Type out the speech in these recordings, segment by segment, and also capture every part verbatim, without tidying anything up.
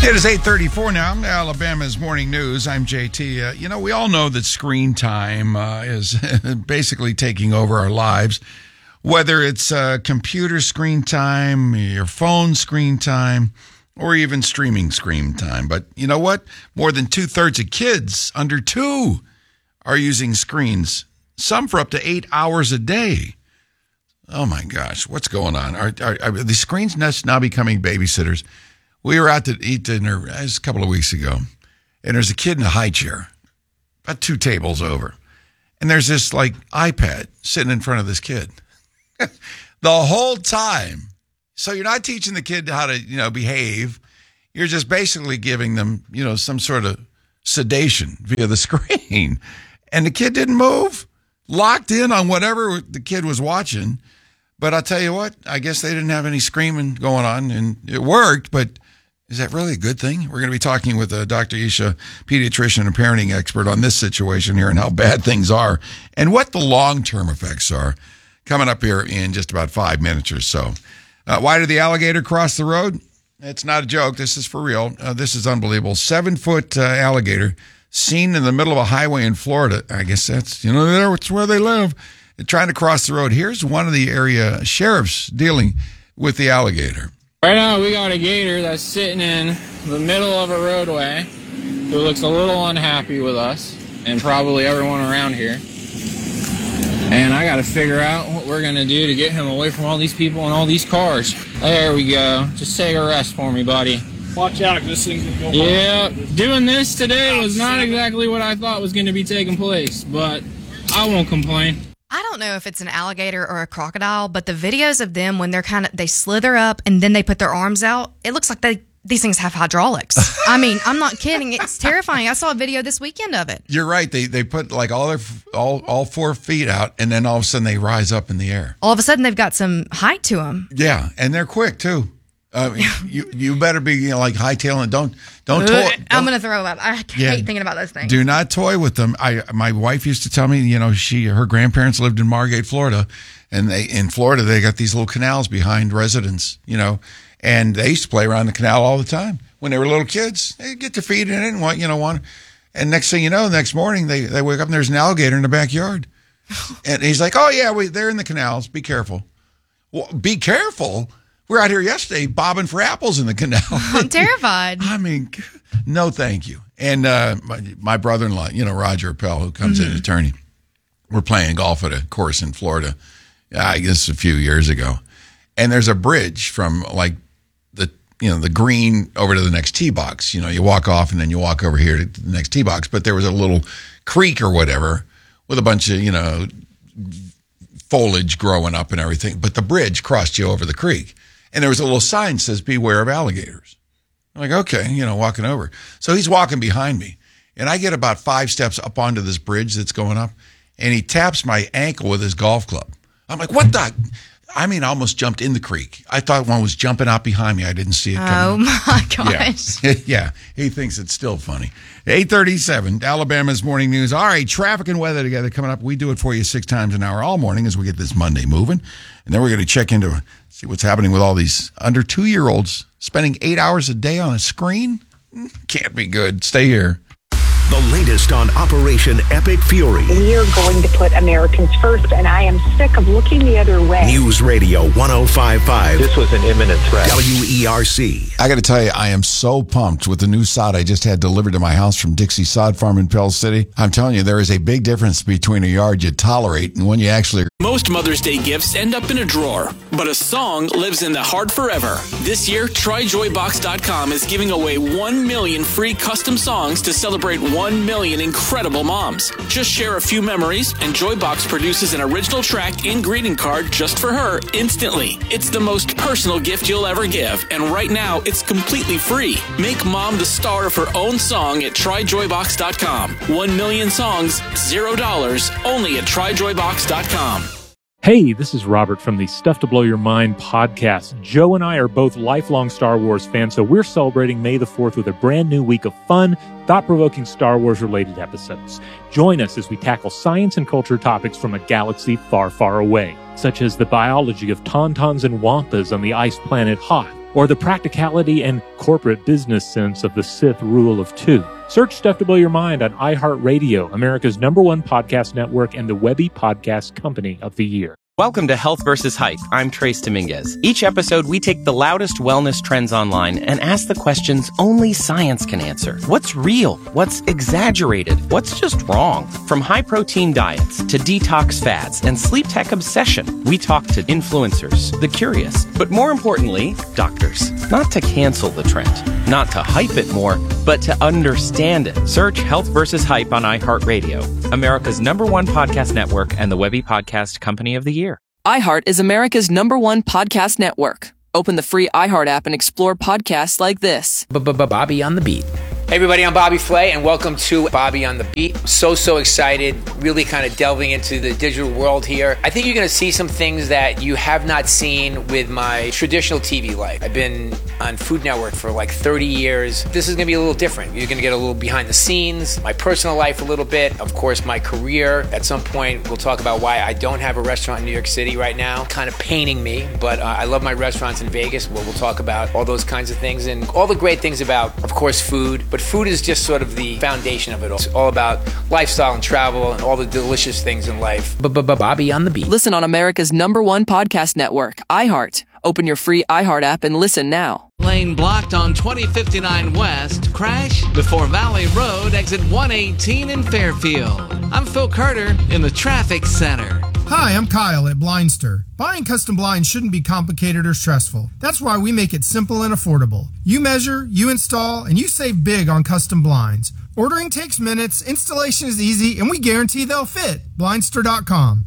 It is eight thirty-four now. Alabama's Morning News. I'm J T. Uh, you know, we all know that screen time uh, is basically taking over our lives, whether it's uh, computer screen time, your phone screen time, or even streaming screen time. But you know what? More than two-thirds of kids under two are using screens, some for up to eight hours a day. Oh, my gosh. What's going on? Are, are, are the screens now becoming babysitters? We were out to eat dinner it was a couple of weeks ago, and there's a kid in a high chair, about two tables over. And there's this, like, iPad sitting in front of this kid the whole time. So you're not teaching the kid how to, you know, behave. You're just basically giving them, you know, some sort of sedation via the screen. And the kid didn't move, locked in on whatever the kid was watching. But I'll tell you what, I guess they didn't have any screaming going on, and it worked, but is that really a good thing? We're going to be talking with uh, Doctor Isha, pediatrician and parenting expert, on this situation here and how bad things are and what the long-term effects are, coming up here in just about five minutes or so. Uh, why did the alligator cross the road? It's not a joke. This is for real. Uh, this is unbelievable. Seven-foot uh, alligator seen in the middle of a highway in Florida. I guess that's, you know, that's where they live. They're trying to cross the road. Here's one of the area sheriffs dealing with the alligator. Right now, we got a gator that's sitting in the middle of a roadway who looks a little unhappy with us and probably everyone around here. And I got to figure out what we're going to do to get him away from all these people and all these cars. There we go. Just take a rest for me, buddy. Watch out, because this thing can go Yeah, doing this today was not exactly what I thought was going to be taking place, but I won't complain. I don't know if it's an alligator or a crocodile, but the videos of them when they're kind of, they slither up and then they put their arms out, it looks like they these things have hydraulics. I mean, I'm not kidding. It's terrifying. I saw a video this weekend of it. You're right. They they put like all their all all four feet out, and then all of a sudden they rise up in the air. All of a sudden they've got some height to them. Yeah, and they're quick too. Uh, you you better be, you know, like hightailing. Don't don't toy. I'm gonna throw up. I hate Yeah, thinking about those things. Do not toy with them. I my wife used to tell me, you know, she her grandparents lived in Margate, Florida, and they in Florida they got these little canals behind residents, you know, and they used to play around the canal all the time when they were little kids. They get their feet in it and want you know want, and next thing you know, the next morning they they wake up and there's an alligator in the backyard, and he's like, oh yeah, we they're in the canals. Be careful. Well, be careful. We're out here yesterday bobbing for apples in the canal. I'm terrified. I mean, no thank you. And uh, my, my brother-in-law, you know, Roger Appel, who comes mm-hmm. in, attorney, we're playing golf at a course in Florida, I guess a few years ago. And there's a bridge from, like, the you know, the green over to the next tee box. You know, you walk off and then you walk over here to the next tee box. But there was a little creek or whatever with a bunch of, you know, foliage growing up and everything. But the bridge crossed you over the creek. And there was a little sign that says, beware of alligators. I'm like, okay, you know, walking over. So he's walking behind me. And I get about five steps up onto this bridge that's going up. And he taps my ankle with his golf club. I'm like, what the? I mean, I almost jumped in the creek. I thought one was jumping out behind me. I didn't see it coming. Oh, my gosh. Yeah, yeah. He thinks it's still funny. eight thirty-seven, Alabama's Morning News. All right, traffic and weather together coming up. We do it for you six times an hour all morning as we get this Monday moving. And then we're going to check into see what's happening with all these under two-year-olds spending eight hours a day on a screen. Can't be good. Stay here. The latest on Operation Epic Fury. We are going to put Americans first, and I am sick of looking the other way. News Radio one oh five point five. This was an imminent threat. W E R C. I got to tell you, I am so pumped with the new sod I just had delivered to my house from Dixie Sod Farm in Pell City. I'm telling you, there is a big difference between a yard you tolerate and one you actually... Most Mother's Day gifts end up in a drawer, but a song lives in the heart forever. This year, Try Joy Box dot com is giving away one million free custom songs to celebrate one million incredible moms. Just share a few memories, and Joybox produces an original track and greeting card just for her instantly. It's the most personal gift you'll ever give, and right now, it's completely free. Make mom the star of her own song at Try Joy Box dot com. One million songs, zero dollars, only at Try Joy Box dot com. Hey, this is Robert from the Stuff to Blow Your Mind podcast. Joe and I are both lifelong Star Wars fans, so we're celebrating May the fourth with a brand new week of fun, thought-provoking Star Wars-related episodes. Join us as we tackle science and culture topics from a galaxy far, far away, such as the biology of tauntauns and wampas on the ice planet Hoth, or the practicality and corporate business sense of the Sith rule of two. Search Stuff to Blow Your Mind on iHeartRadio, America's number one podcast network and the Webby Podcast Company of the Year. Welcome to Health versus Hype. I'm Trace Dominguez. Each episode, we take the loudest wellness trends online and ask the questions only science can answer. What's real? What's exaggerated? What's just wrong? From high-protein diets to detox fads and sleep tech obsession, we talk to influencers, the curious, but more importantly, doctors. Not to cancel the trend, not to hype it more, but to understand it. Search Health versus Hype on iHeartRadio, America's number one podcast network and the Webby Podcast Company of the Year. iHeart is America's number one podcast network. Open the free iHeart app and explore podcasts like this. Bobby on the Beat. Hey everybody, I'm Bobby Flay and welcome to Bobby on the Beat. So, so excited, really kind of delving into the digital world here. I think you're going to see some things that you have not seen with my traditional T V life. I've been on Food Network for like thirty years. This is going to be a little different. You're going to get a little behind the scenes, my personal life a little bit, of course my career. At some point we'll talk about why I don't have a restaurant in New York City right now. Kind of paining me, but uh, I love my restaurants in Vegas where we'll talk about all those kinds of things and all the great things about, of course, food. But food is just sort of the foundation of it all. It's all about lifestyle and travel and all the delicious things in life. Bobby on the Beat. Listen on America's number one podcast network, iHeart. Open your free iHeart app and listen now. Lane blocked on twenty fifty-nine West. Crash before Valley Road, exit one eighteen in Fairfield. I'm Phil Carter in the traffic center. Hi, I'm Kyle at Blindster. Buying custom blinds shouldn't be complicated or stressful. That's why we make it simple and affordable. You measure, you install, and you save big on custom blinds. Ordering takes minutes, installation is easy, and we guarantee they'll fit. Blindster dot com.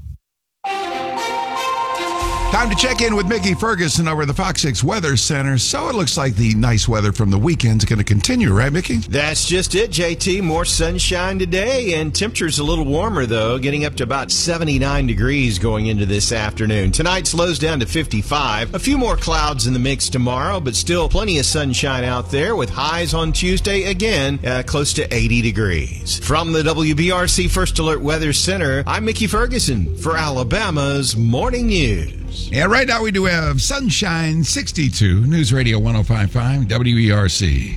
Time to check in with Mickey Ferguson over at the Fox six Weather Center. So it looks like the nice weather from the weekend is going to continue, right, Mickey? That's just it, J T. More sunshine today, and temperatures a little warmer, though, getting up to about seventy-nine degrees going into this afternoon. Tonight slows down to fifty-five. A few more clouds in the mix tomorrow, but still plenty of sunshine out there with highs on Tuesday, again, uh, close to eighty degrees. From the W B R C First Alert Weather Center, I'm Mickey Ferguson for Alabama's Morning News. Yeah, right now we do have sunshine, sixty-two, News Radio one oh five point five, W E R C.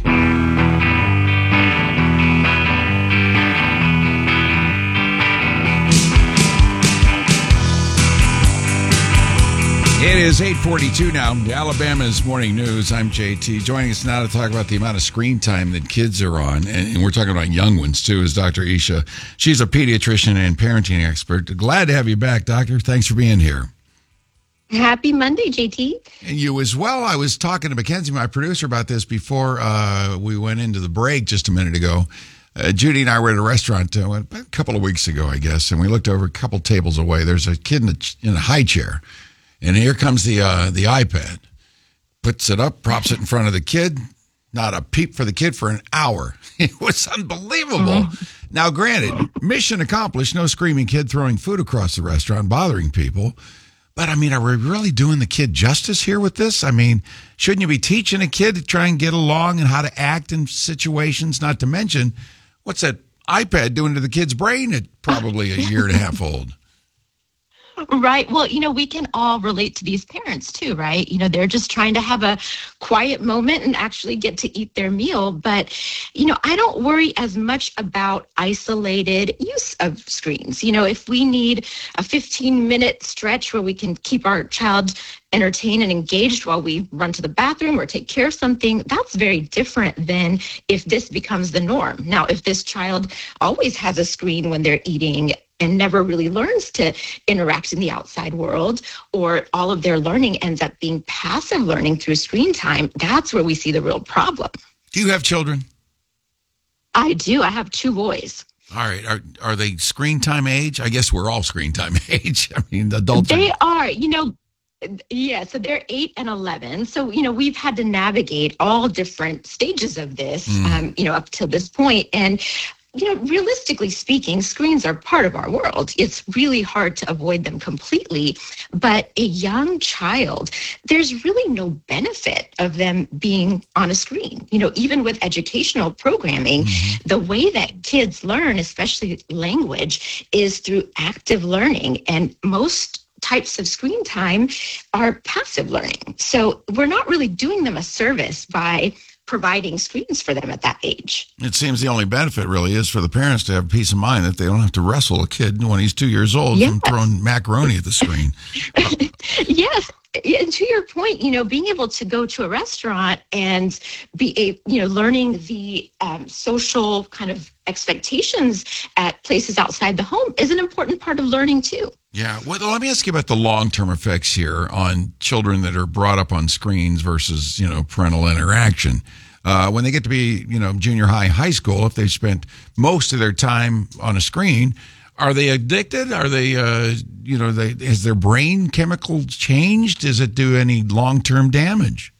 It is eight forty-two now, Alabama's Morning News. I'm J T. Joining us now to talk about the amount of screen time that kids are on, and we're talking about young ones, too, is Doctor Isha. She's a pediatrician and parenting expert. Glad to have you back, Doctor. Thanks for being here. Happy Monday, J T. And you as well. I was talking to Mackenzie, my producer, about this before uh, we went into the break just a minute ago. Uh, Judy and I were at a restaurant uh, a couple of weeks ago, I guess, and we looked over a couple tables away. There's a kid in a, in a high chair, and here comes the uh, the iPad. Puts it up, props it in front of the kid. Not a peep for the kid for an hour. It was unbelievable. Mm-hmm. Now, granted, mission accomplished. No screaming kid throwing food across the restaurant, bothering people. But, I mean, are we really doing the kid justice here with this? I mean, shouldn't you be teaching a kid to try and get along and how to act in situations? Not to mention, what's that iPad doing to the kid's brain at probably a year and a half old? Right. Well, you know, we can all relate to these parents too, right? You know, they're just trying to have a quiet moment and actually get to eat their meal. But, you know, I don't worry as much about isolated use of screens. You know, if we need a fifteen minute stretch where we can keep our child entertained and engaged while we run to the bathroom or take care of something, that's very different than if this becomes the norm. Now, if this child always has a screen when they're eating and never really learns to interact in the outside world, or all of their learning ends up being passive learning through screen time, that's where we see the real problem. Do you have children? I do. I have two boys. All right. Are are they screen time age? I guess we're all screen time age. I mean, the adults. They are, are you know, yeah, so they're eight and eleven. So, you know, we've had to navigate all different stages of this, mm. um, you know, up till this point. And you know, realistically speaking, screens are part of our world. It's really hard to avoid them completely. But a young child, there's really no benefit of them being on a screen. You know, even with educational programming, mm-hmm. the way that kids learn, especially language, is through active learning. And most types of screen time are passive learning. So we're not really doing them a service by providing screens for them at that age. It seems the only benefit really is for the parents to have peace of mind that they don't have to wrestle a kid when he's two years old Yes. from throwing macaroni at the screen. Yes. And to your point, you know, being able to go to a restaurant and be, a, you know, learning the um, social kind of expectations at places outside the home is an important part of learning too. Yeah. Well, let me ask you about the long-term effects here on children that are brought up on screens versus, you know, parental interaction. Uh, when they get to be, you know, junior high, high school, if they've spent most of their time on a screen, are they addicted? Are they, uh, you know, they, has their brain chemicals changed? Does it do any long-term damage?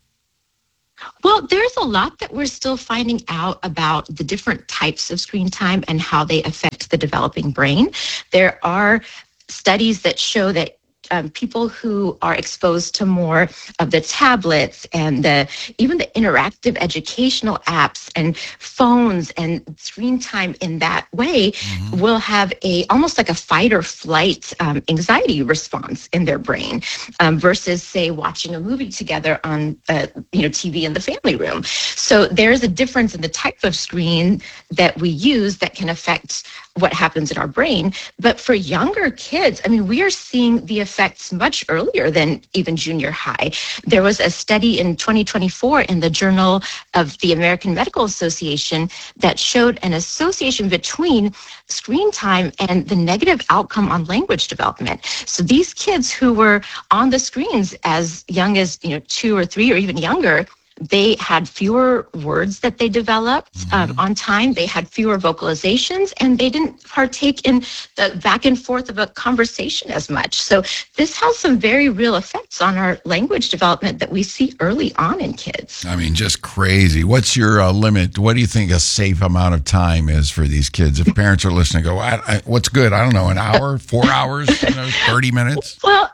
Well, there's a lot that we're still finding out about the different types of screen time and how they affect the developing brain. There are studies that show that um, people who are exposed to more of the tablets and the even the interactive educational apps and phones and screen time in that way mm-hmm. will have a almost like a fight or flight um, anxiety response in their brain um, versus, say, watching a movie together on uh, you know T V in the family room. So there's a difference in the type of screen that we use that can affect what happens in our brain. But for younger kids, I mean, we are seeing the effects much earlier than even junior high. There was a study in twenty twenty-four in the Journal of the American Medical Association that showed an association between screen time and the negative outcome on language development. So these kids who were on the screens as young as, you know, two or three or even younger, they had fewer words that they developed um, on time. They had fewer vocalizations, and they didn't partake in the back and forth of a conversation as much. So this has some very real effects on our language development that we see early on in kids. I mean, just crazy. What's your uh, limit? What do you think a safe amount of time is for these kids? If parents are listening, go, I, I, what's good? I don't know, an hour, four hours, you know, thirty minutes? Well,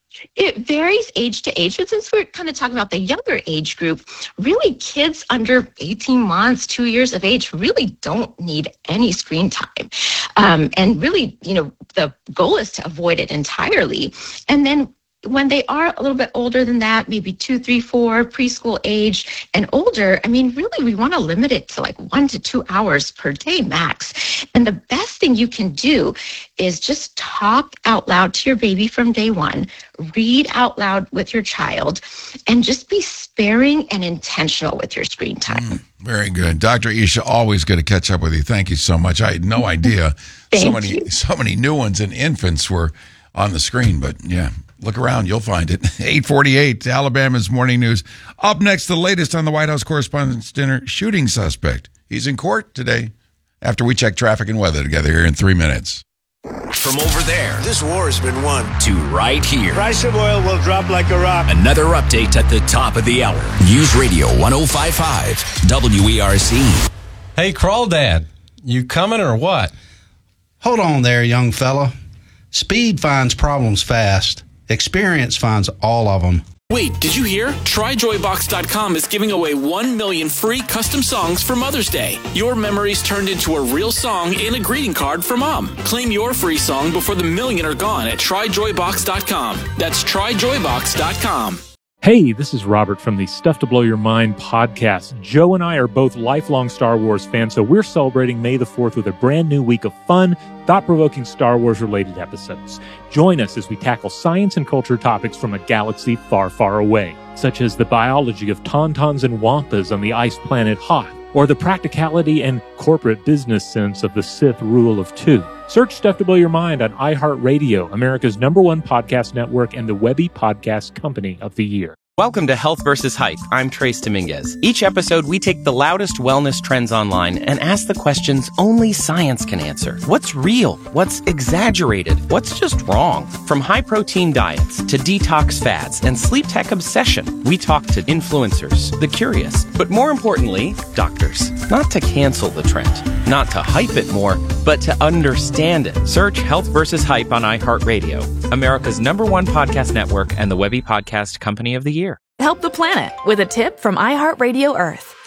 it varies age to age, but since we're kind of talking about the younger age group, really kids under eighteen months, two years of age really don't need any screen time. Um, and really, you know, the goal is to avoid it entirely. And then when they are a little bit older than that, maybe two, three, four, preschool age and older, I mean, really, we want to limit it to like one to two hours per day max. And the best thing you can do is just talk out loud to your baby from day one, read out loud with your child, and just be sparing and intentional with your screen time. Mm, very good. Doctor Isha, always good to catch up with you. Thank you so much. I had no idea so many, you. so many new ones in infants were on the screen, but yeah. Look around, you'll find it. eight forty-eight, Alabama's Morning News. Up next, the latest on the White House Correspondents' Dinner shooting suspect. He's in court today after we check traffic and weather together here in three minutes. From over there, this war has been won, to right here. Price of oil will drop like a rock. Another update at the top of the hour. News Radio one oh five point five, W E R C. Hey, Crawl Dad, you coming or what? Hold on there, young fella. Speed finds problems fast. Experience finds all of them. Wait, did you hear? Try Joy Box dot com is giving away one million free custom songs for Mother's Day. Your memories turned into a real song and a greeting card for Mom. Claim your free song before the million are gone at Try Joy Box dot com. That's Try Joy Box dot com. Hey, this is Robert from the Stuff to Blow Your Mind podcast. Joe and I are both lifelong Star Wars fans, so we're celebrating May the fourth with a brand new week of fun, thought-provoking Star Wars-related episodes. Join us as we tackle science and culture topics from a galaxy far, far away, such as the biology of tauntauns and wampas on the ice planet Hoth, or the practicality and corporate business sense of the Sith rule of two. Search Stuff to Blow Your Mind on iHeartRadio, America's number one podcast network and the Webby Podcast Company of the Year. Welcome to Health versus Hype. I'm Trace Dominguez. Each episode, we take the loudest wellness trends online and ask the questions only science can answer. What's real? What's exaggerated? What's just wrong? From high-protein diets to detox fads and sleep tech obsession, we talk to influencers, the curious, but more importantly, doctors. Not to cancel the trend, not to hype it more, but to understand it. Search Health versus Hype on iHeartRadio, America's number one podcast network and the Webby Podcast Company of the Year. Help the planet with a tip from iHeartRadio Earth.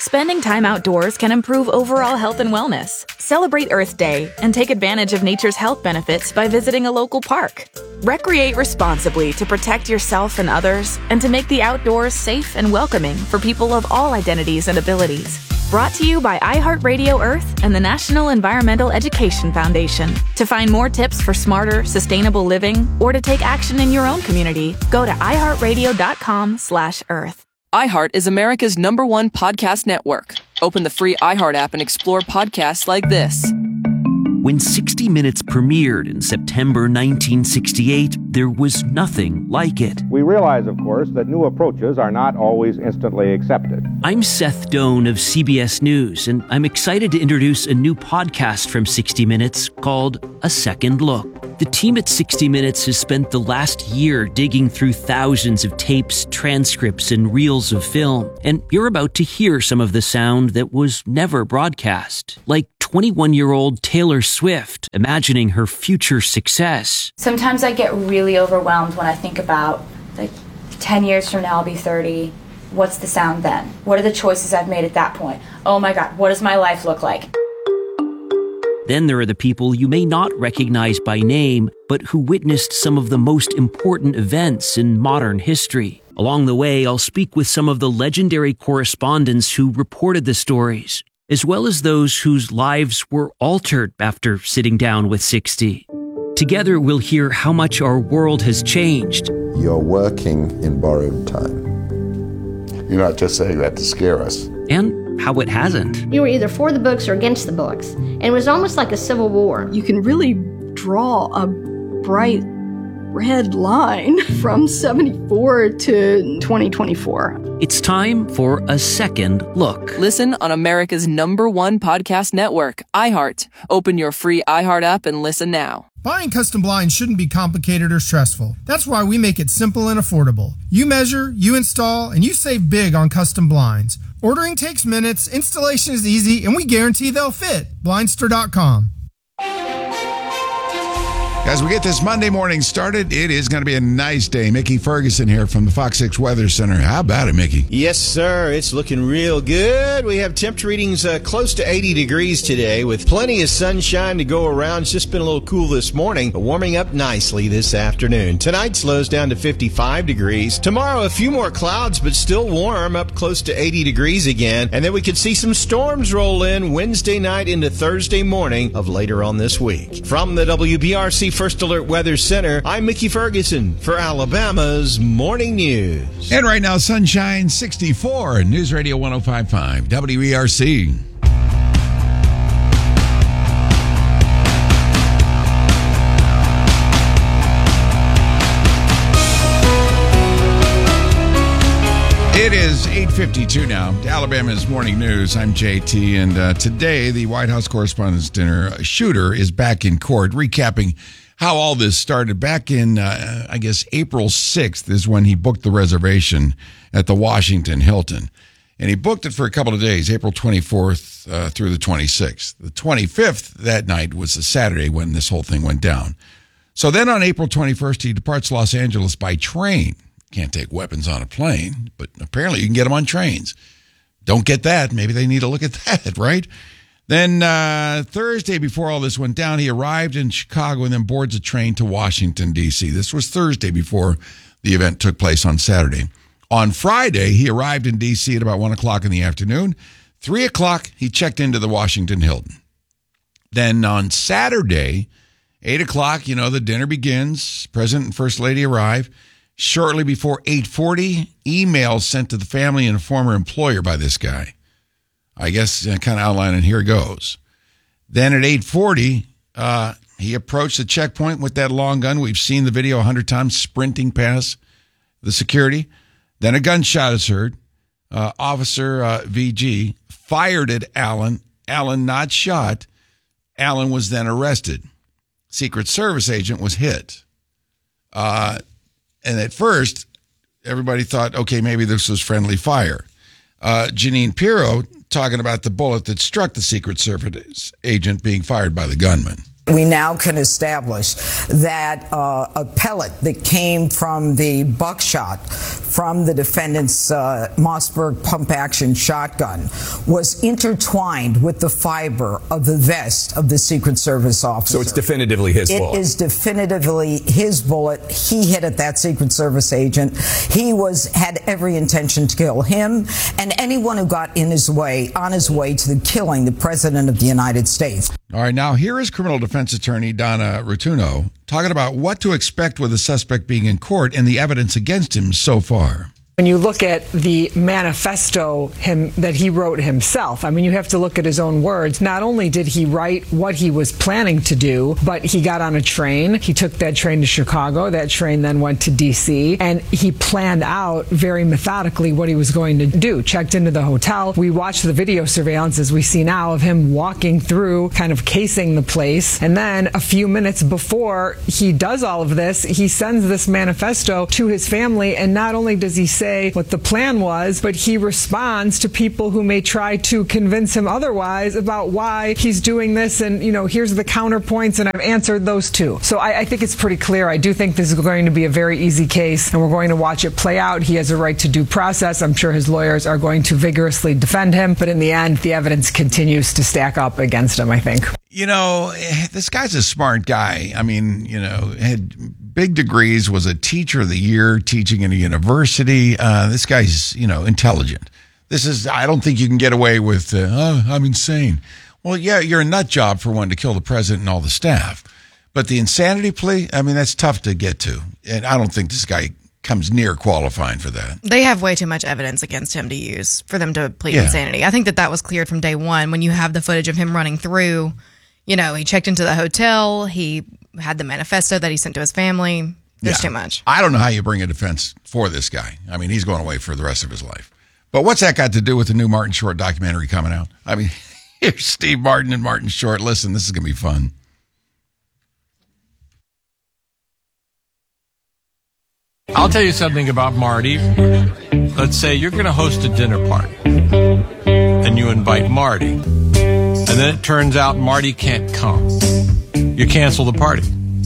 Spending time outdoors can improve overall health and wellness. Celebrate Earth Day and take advantage of nature's health benefits by visiting a local park. Recreate responsibly to protect yourself and others, and to make the outdoors safe and welcoming for people of all identities and abilities. Brought to you by iHeartRadio Earth and the National Environmental Education Foundation. To find more tips for smarter, sustainable living, or to take action in your own community, go to iHeartRadio.com slash Earth. iHeart is America's number one podcast network. Open the free iHeart app and explore podcasts like this. When sixty minutes premiered in September nineteen sixty-eight, there was nothing like it. We realize, of course, that new approaches are not always instantly accepted. I'm Seth Doan of C B S News, and I'm excited to introduce a new podcast from sixty minutes called A Second Look. The team at sixty minutes has spent the last year digging through thousands of tapes, transcripts, and reels of film, and you're about to hear some of the sound that was never broadcast, like twenty-one-year-old Taylor Swift imagining her future success. Sometimes I get really overwhelmed when I think about, like, ten years from now I'll be thirty. What's the sound then? What are the choices I've made at that point? Oh my God, what does my life look like? Then there are the people you may not recognize by name, but who witnessed some of the most important events in modern history. Along the way, I'll speak with some of the legendary correspondents who reported the stories, as well as those whose lives were altered after sitting down with sixty. Together, we'll hear how much our world has changed. You're working in borrowed time. You're not just saying that to scare us. And how it hasn't. You were either for the books or against the books, and it was almost like a civil war. You can really draw a bright red line from seventy-four to twenty twenty-four. It's time for A Second Look. Listen on America's number one podcast network, iHeart. Open your free iHeart app and listen now. Buying custom blinds shouldn't be complicated or stressful. That's why we make it simple and affordable. You measure, you install, and you save big on custom blinds. Ordering takes minutes, installation is easy, and we guarantee they'll fit. Blindster dot com. As we get this Monday morning started, it is going to be a nice day. Mickey Ferguson here from the Fox six Weather Center. How about it, Mickey? Yes, sir. It's looking real good. We have temperature readings uh, close to eighty degrees today with plenty of sunshine to go around. It's just been a little cool this morning, but warming up nicely this afternoon. Tonight slows down to fifty-five degrees. Tomorrow, a few more clouds, but still warm, up close to eighty degrees again. And then we could see some storms roll in Wednesday night into Thursday morning of later on this week. From the W B R C First Alert Weather Center, I'm Mickey Ferguson for Alabama's Morning News. And right now, sunshine, sixty-four, News Radio one oh five point five, W E R C. It is eight fifty-two now. Alabama's Morning News. I'm J T, and uh, today the White House Correspondents' Dinner shooter is back in court, recapping how all this started. Back in, uh, I guess, April sixth is when he booked the reservation at the Washington Hilton. And he booked it for a couple of days, April twenty-fourth uh, through the twenty-sixth. The twenty-fifth that night was the Saturday when this whole thing went down. So then on April twenty-first, he departs Los Angeles by train. Can't take weapons on a plane, but apparently you can get them on trains. Don't get that. Maybe they need to look at that, right? Then uh, Thursday, before all this went down, he arrived in Chicago and then boards a train to Washington, D C. This was Thursday before the event took place on Saturday. On Friday, he arrived in D C at about one o'clock in the afternoon. three o'clock, he checked into the Washington Hilton. Then on Saturday, eight o'clock, you know, the dinner begins. President and First Lady arrive. Shortly before eight forty, emails sent to the family and a former employer by this guy. I guess uh, kind of outlining, here goes. Then at eight forty, uh, he approached the checkpoint with that long gun. We've seen the video a hundred times, sprinting past the security. Then a gunshot is heard. Uh, Officer uh, V G fired at Allen. Allen not shot. Allen was then arrested. Secret Service agent was hit. Uh, and at first, everybody thought, okay, maybe this was friendly fire. Uh, Janine Pirro talking about the bullet that struck the Secret Service agent being fired by the gunman. We now can establish that uh, a pellet that came from the buckshot from the defendant's uh, Mossberg pump-action shotgun was intertwined with the fiber of the vest of the Secret Service officer. So it's definitively his it bullet. It is definitively his bullet. He hit at that Secret Service agent. He was had every intention to kill him and anyone who got in his way, on his way to the killing the President of the United States. All right, now here is criminal defense attorney Donna Rotuno talking about what to expect with the suspect being in court and the evidence against him so far. When you look at the manifesto him, that he wrote himself, I mean, you have to look at his own words. Not only did he write what he was planning to do, but he got on a train. He took that train to Chicago. That train then went to D C, and he planned out very methodically what he was going to do. Checked into the hotel. We watched the video surveillance, as we see now, of him walking through, kind of casing the place. And then a few minutes before he does all of this, he sends this manifesto to his family, and not only does he say what the plan was, but he responds to people who may try to convince him otherwise about why he's doing this, and, you know, here's the counterpoints, and I've answered those too. So I, I think it's pretty clear. I do think this is going to be a very easy case, and we're going to watch it play out. He has a right to due process. I'm sure his lawyers are going to vigorously defend him, but in the end, the evidence continues to stack up against him, I think. You know, this guy's a smart guy. I mean, you know, had big degrees, was a teacher of the year teaching in a university. Uh, this guy's, you know, intelligent. This is, I don't think you can get away with, uh, oh, I'm insane. Well, yeah, you're a nut job for wanting to kill the president and all the staff. But the insanity plea, I mean, that's tough to get to. And I don't think this guy comes near qualifying for that. They have way too much evidence against him to use for them to plead Yeah. insanity. I think that that was cleared from day one when you have the footage of him running through. You know, he checked into the hotel. He had the manifesto that he sent to his family. There's Yeah. too much. I don't know how you bring a defense for this guy. I mean, he's going away for the rest of his life. But what's that got to do with the new Martin Short documentary coming out? I mean, here's Steve Martin and Martin Short. Listen, this is going to be fun. I'll tell you something about Marty. Let's say you're going to host a dinner party and you invite Marty. And then it turns out Marty can't come. You cancel the party.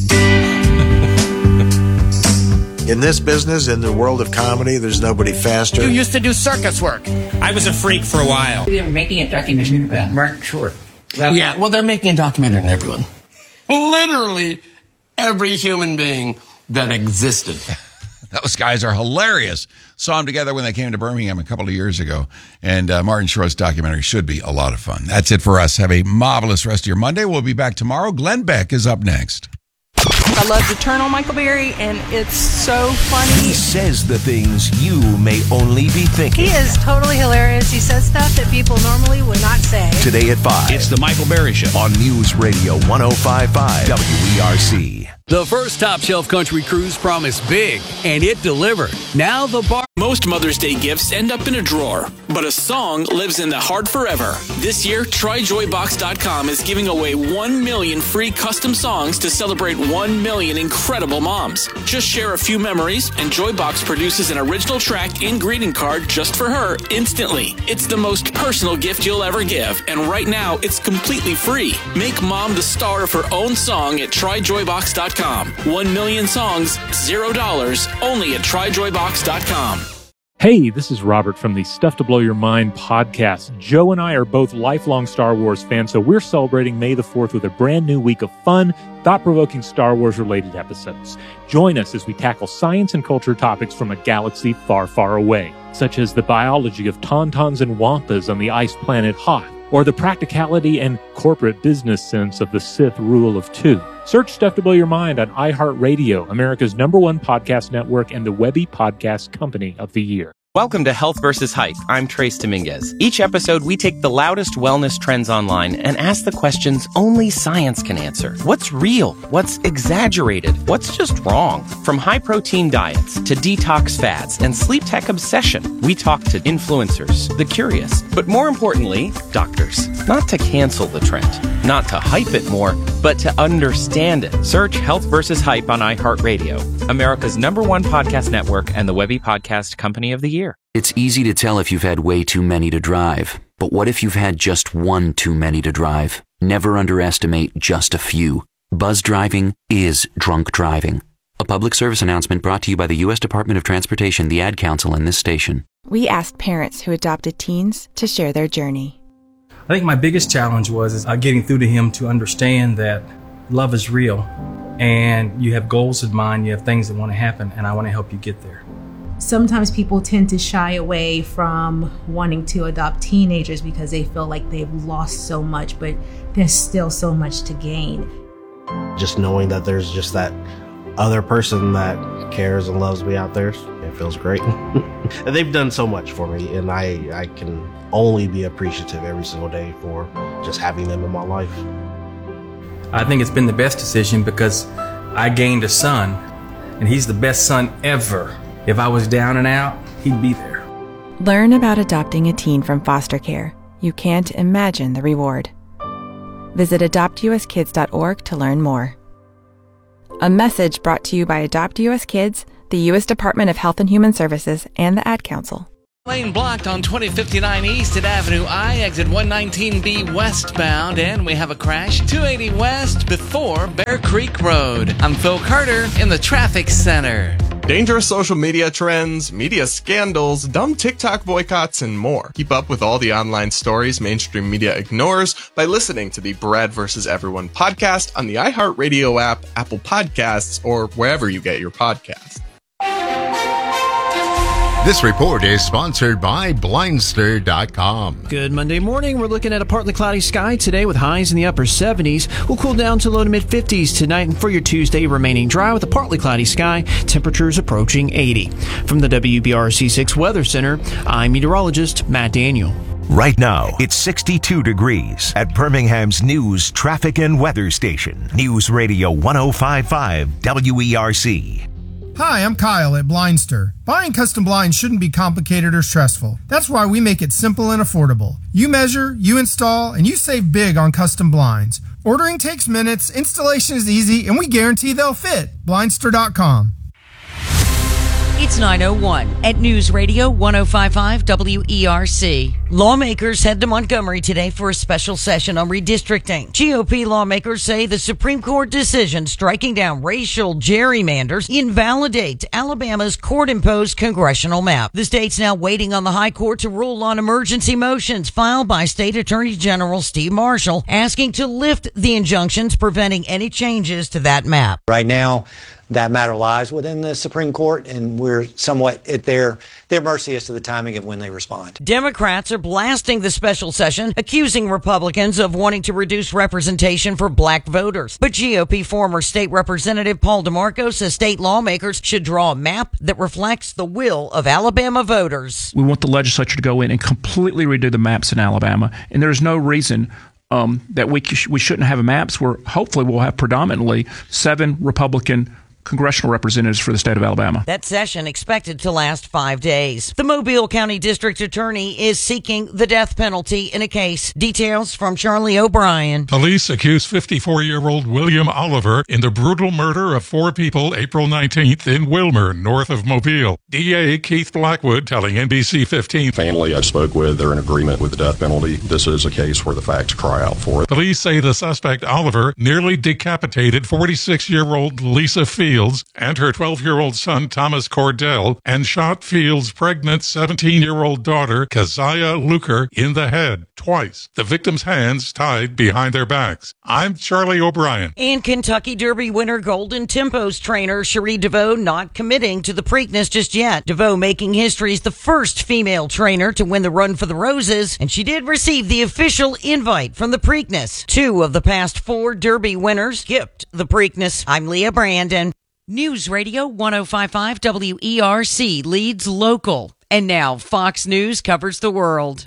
In this business, in the world of comedy, there's nobody faster. You used to do circus work. I was a freak for a while. They're making a documentary about Martin Short. Yeah, well, they're making a documentary on everyone. Literally every human being that existed. Those guys are hilarious. Saw them together when they came to Birmingham a couple of years ago. And uh, Martin Short's documentary should be a lot of fun. That's it for us. Have a marvelous rest of your Monday. We'll be back tomorrow. Glenn Beck is up next. I loved Eternal Michael Berry, and it's so funny. He says the things you may only be thinking. He is totally hilarious. He says stuff that people normally would not say. Today at five. It's the Michael Berry Show on News Radio one oh five point five W E R C. The first Top Shelf Country Cruise promised big, and it delivered. Now the bar... Most Mother's Day gifts end up in a drawer, but a song lives in the heart forever. This year, Try Joy Box dot com is giving away one million free custom songs to celebrate one million incredible moms. Just share a few memories, and Joybox produces an original track and greeting card just for her instantly. It's the most personal gift you'll ever give, and right now, it's completely free. Make mom the star of her own song at Try Joy Box dot com. One million songs, zero dollars, only at Try Joy Box dot com. Hey, this is Robert from the Stuff to Blow Your Mind podcast. Joe and I are both lifelong Star Wars fans, so we're celebrating May the fourth with a brand new week of fun, thought-provoking Star Wars-related episodes. Join us as we tackle science and culture topics from a galaxy far, far away, such as the biology of tauntauns and wampas on the ice planet Hoth, or the practicality and corporate business sense of the Sith rule of two. Search Stuff to Blow Your Mind on iHeartRadio, America's number one podcast network and the Webby Podcast Company of the Year. Welcome to Health versus Hype. I'm Trace Dominguez. Each episode, we take the loudest wellness trends online and ask the questions only science can answer. What's real? What's exaggerated? What's just wrong? From high-protein diets to detox fads and sleep tech obsession, we talk to influencers, the curious, but more importantly, doctors. Not to cancel the trend, not to hype it more, but to understand it. Search Health versus Hype on iHeartRadio, America's number one podcast network and the Webby Podcast Company of the Year. It's easy to tell if you've had way too many to drive. But what if you've had just one too many to drive? Never underestimate just a few. Buzz driving is drunk driving. A public service announcement brought to you by the U S Department of Transportation, the Ad Council, and this station. We asked parents who adopted teens to share their journey. I think my biggest challenge was is, uh, getting through to him to understand that love is real and you have goals in mind, you have things that want to happen, and I want to help you get there. Sometimes people tend to shy away from wanting to adopt teenagers because they feel like they've lost so much, but there's still so much to gain. Just knowing that there's just that other person that cares and loves me out there, it feels great. And they've done so much for me, and I, I can only be appreciative every single day for just having them in my life. I think it's been the best decision because I gained a son, and he's the best son ever. If I was down and out, he'd be there. Learn about adopting a teen from foster care. You can't imagine the reward. Visit adopt u s kids dot org to learn more. A message brought to you by Adopt U S Kids, the U S Department of Health and Human Services, and the Ad Council. Lane blocked on twenty fifty-nine East at Avenue I, exit one nineteen B westbound, and we have a crash two eighty West before Bear Creek Road. I'm Phil Carter in the traffic center. Dangerous social media trends, media scandals, dumb TikTok boycotts, and more. Keep up with all the online stories mainstream media ignores by listening to the Brad versus. Everyone podcast on the iHeartRadio app, Apple Podcasts, or wherever you get your podcasts. This report is sponsored by Blindster dot com. Good Monday morning. We're looking at a partly cloudy sky today with highs in the upper seventies. We'll cool down to low to mid fifties tonight, and for your Tuesday, remaining dry with a partly cloudy sky. Temperatures approaching eighty. From the W B R C six Weather Center, I'm meteorologist Matt Daniel. Right now, it's sixty-two degrees at Birmingham's news, traffic, and weather station. News Radio one oh five point five W E R C. Hi, I'm Kyle at Blindster. Buying custom blinds shouldn't be complicated or stressful. That's why we make it simple and affordable. You measure, you install, and you save big on custom blinds. Ordering takes minutes, installation is easy, and we guarantee they'll fit. Blindster dot com. It's nine oh one at News Radio one oh five point five W E R C. Lawmakers head to Montgomery today for a special session on redistricting. G O P lawmakers say the Supreme Court decision striking down racial gerrymanders invalidates Alabama's court-imposed congressional map. The state's now waiting on the High Court to rule on emergency motions filed by State Attorney General Steve Marshall, asking to lift the injunctions preventing any changes to that map. Right now, that matter lies within the Supreme Court, and we're somewhat at their, their mercy as to the timing of when they respond. Democrats are blasting the special session, accusing Republicans of wanting to reduce representation for black voters. But G O P former state representative Paul DeMarco says state lawmakers should draw a map that reflects the will of Alabama voters. We want the legislature to go in and completely redo the maps in Alabama, and there's no reason um, that we, we shouldn't have maps where hopefully we'll have predominantly seven Republican congressional representatives for the state of Alabama. That session expected to last five days. The Mobile County District Attorney is seeking the death penalty in a case. Details from Charlie O'Brien. Police accuse fifty-four-year-old William Oliver in the brutal murder of four people April nineteenth in Wilmer, north of Mobile. D A Keith Blackwood telling N B C fifteen. Family I spoke with, they're in agreement with the death penalty. This is a case where the facts cry out for it. Police say the suspect, Oliver, nearly decapitated forty-six-year-old Lisa Fields and her twelve-year-old son, Thomas Cordell, and shot Fields' pregnant seventeen-year-old daughter, Keziah Luker, in the head twice. The victims' hands tied behind their backs. I'm Charlie O'Brien. And Kentucky Derby winner Golden Tempo's trainer Cherie DeVoe not committing to the Preakness just yet. DeVoe making history as the first female trainer to win the Run for the Roses, and she did receive the official invite from the Preakness. Two of the past four Derby winners skipped the Preakness. I'm Leah Brandon. News Radio one oh five point five W E R C leads local. And now Fox News covers the world.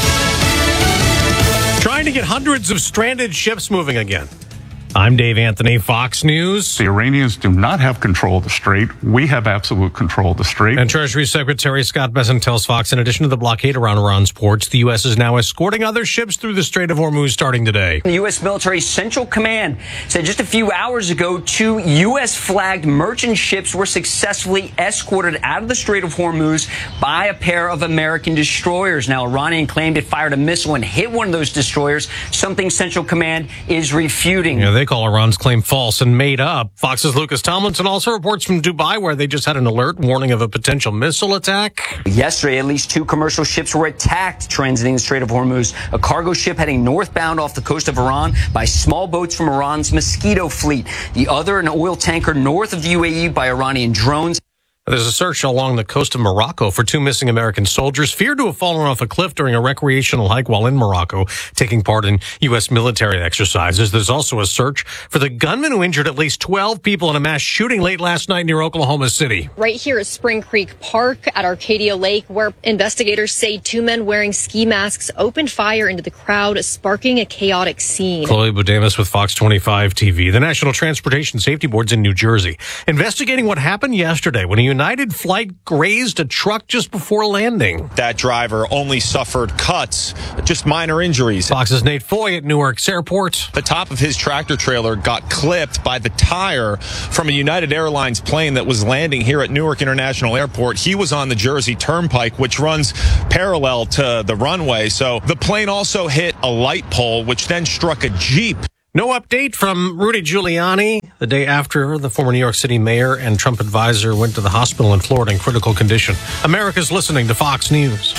Trying to get hundreds of stranded ships moving again. I'm Dave Anthony, Fox News. The Iranians do not have control of the strait. We have absolute control of the strait. And Treasury Secretary Scott Bessent tells Fox, in addition to the blockade around Iran's ports, the U S is now escorting other ships through the Strait of Hormuz starting today. The U S Military Central Command said just a few hours ago, two U S-flagged merchant ships were successfully escorted out of the Strait of Hormuz by a pair of American destroyers. Now, Iranian claimed it fired a missile and hit one of those destroyers, something Central Command is refuting. Yeah, they They call Iran's claim false and made up. Fox's Lucas Tomlinson also reports from Dubai, where they just had an alert warning of a potential missile attack. Yesterday, at least two commercial ships were attacked transiting the Strait of Hormuz. A cargo ship heading northbound off the coast of Iran by small boats from Iran's Mosquito fleet. The other, an oil tanker north of the U A E by Iranian drones. There's a search along the coast of Morocco for two missing American soldiers feared to have fallen off a cliff during a recreational hike while in Morocco, taking part in U S military exercises. There's also a search for the gunman who injured at least twelve people in a mass shooting late last night near Oklahoma City. Right here at Spring Creek Park at Arcadia Lake, where investigators say two men wearing ski masks opened fire into the crowd, sparking a chaotic scene. Chloe Budamus with Fox twenty-five T V. The National Transportation Safety Board's in New Jersey, investigating what happened yesterday when a United flight grazed a truck just before landing. That driver only suffered cuts, just minor injuries. Fox's Nate Foy at Newark's airport. The top of his tractor trailer got clipped by the tire from a United Airlines plane that was landing here at Newark International Airport. He was on the Jersey Turnpike, which runs parallel to the runway. So the plane also hit a light pole, which then struck a Jeep. No update from Rudy Giuliani. The day after the former New York City mayor and Trump advisor went to the hospital in Florida in critical condition. America's listening to Fox News.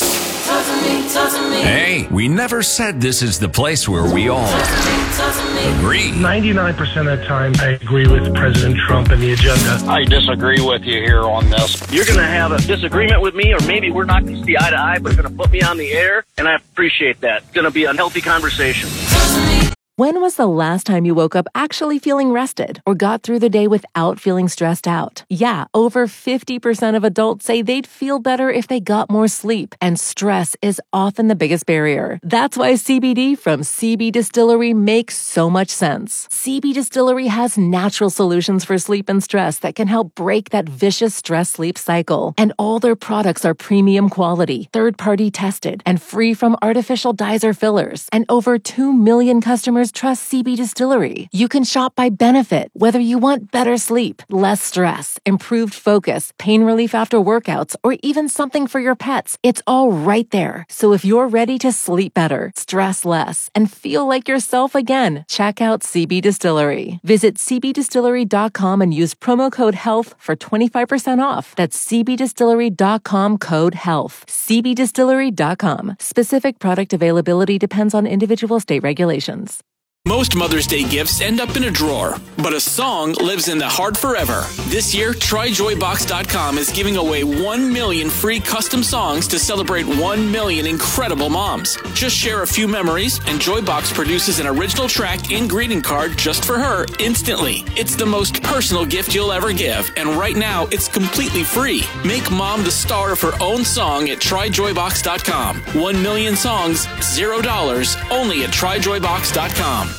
Hey, we never said this is the place where we all agree. ninety-nine percent of the time, I agree with President Trump and the agenda. I disagree with you here on this. You're going to have a disagreement with me, or maybe we're not going to see eye to eye, but it's going to put me on the air, and I appreciate that. It's going to be a healthy conversation. When was the last time you woke up actually feeling rested or got through the day without feeling stressed out? Yeah, over fifty percent of adults say they'd feel better if they got more sleep, and stress is often the biggest barrier. That's why C B D from C B Distillery makes so much sense. C B Distillery has natural solutions for sleep and stress that can help break that vicious stress-sleep cycle. And all their products are premium quality, third-party tested, and free from artificial dyes or fillers. And over two million customers trust C B Distillery. You can shop by benefit, whether you want better sleep, less stress, improved focus, pain relief after workouts, or even something for your pets. It's all right there. So if you're ready to sleep better, stress less, and feel like yourself again, check out C B Distillery. Visit c b distillery dot com and use promo code HEALTH for twenty-five percent off. That's c b distillery dot com code HEALTH. c b distillery dot com. Specific product availability depends on individual state regulations. Most Mother's Day gifts end up in a drawer, but a song lives in the heart forever. This year, try joy box dot com is giving away one million free custom songs to celebrate one million incredible moms. Just share a few memories, and Joybox produces an original track and greeting card just for her instantly. It's the most personal gift you'll ever give, and right now, it's completely free. Make mom the star of her own song at try joy box dot com. One million songs, zero dollars, only at try joy box dot com.